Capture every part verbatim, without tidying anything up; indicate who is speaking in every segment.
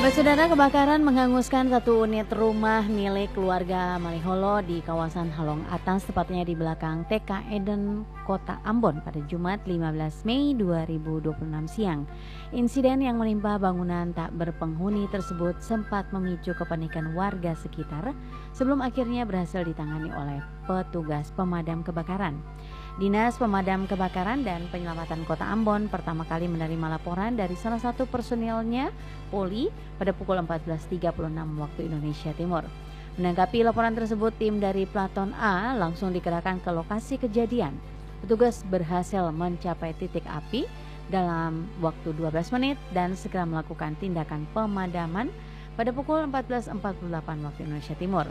Speaker 1: Baik, saudara, kebakaran menghanguskan satu unit rumah milik keluarga Maliholo di kawasan Halong Atas, tepatnya di belakang T K Eden, Kota Ambon pada Jumat lima belas Mei dua ribu dua puluh enam siang. Insiden yang menimpa bangunan tak berpenghuni tersebut sempat memicu kepanikan warga sekitar sebelum akhirnya berhasil ditangani oleh petugas pemadam kebakaran. Dinas Pemadam Kebakaran dan Penyelamatan Kota Ambon pertama kali menerima laporan dari salah satu personilnya, Poli, pada pukul empat belas tiga puluh enam waktu Indonesia Timur. Menanggapi laporan tersebut, tim dari Platon A langsung dikerahkan ke lokasi kejadian. Petugas berhasil mencapai titik api dalam waktu dua belas menit dan segera melakukan tindakan pemadaman pada pukul empat belas empat puluh delapan waktu Indonesia Timur.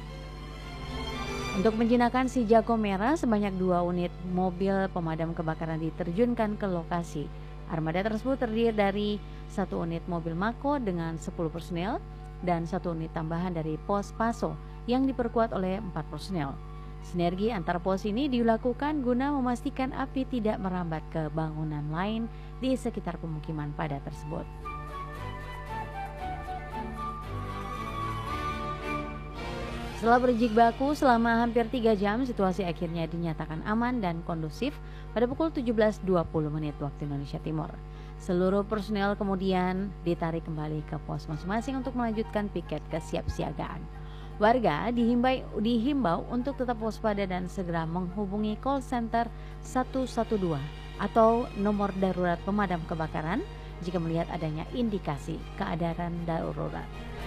Speaker 1: Untuk menjinakkan si jago merah, sebanyak dua unit mobil pemadam kebakaran diterjunkan ke lokasi. Armada tersebut terdiri dari satu unit mobil Mako dengan sepuluh personel dan satu unit tambahan dari pos Paso yang diperkuat oleh empat personel. Sinergi antar pos ini dilakukan guna memastikan api tidak merambat ke bangunan lain di sekitar pemukiman padat tersebut. Setelah berjibaku selama hampir tiga jam, situasi akhirnya dinyatakan aman dan kondusif pada pukul tujuh belas dua puluh menit waktu Indonesia Timur. Seluruh personel kemudian ditarik kembali ke pos masing-masing untuk melanjutkan piket kesiapsiagaan. Warga dihimbau, dihimbau untuk tetap waspada dan segera menghubungi call center satu satu dua atau nomor darurat pemadam kebakaran jika melihat adanya indikasi keadaan darurat.